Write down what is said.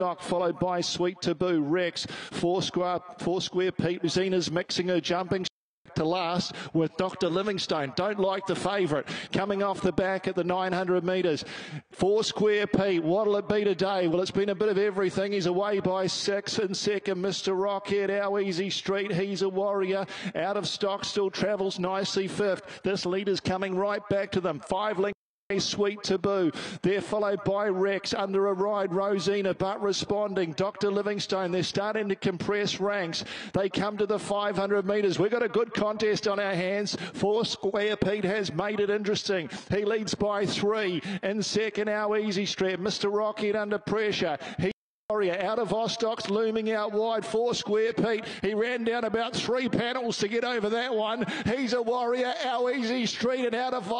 followed by Sweet Taboo, Rex, Four Square Pete. Zina's mixing her jumping to last with Dr. Livingstone. Don't like the favourite. Coming off the back at the 900 metres. Four Square Pete. What'll it be today? Well, it's been a bit of everything. He's away by 6 in second. Mr. Rockhead, Our Easy Street. He's a warrior. Out of stock, still travels nicely fifth. This leader's coming right back to them. 5 lengths. Sweet Taboo. They're followed by Rex under a ride. Rosina, but responding. Dr. Livingstone. They're starting to compress ranks. They come to the 500 metres. We've got a good contest on our hands. Four Square Pete has made it interesting. He leads by 3. In second, Our Easy Street. Mr. Rockhead under pressure. Out of Ostock's looming out wide. Four Square Pete. He ran down about 3 panels to get over that one. He's a warrior. Our Easy Street and out of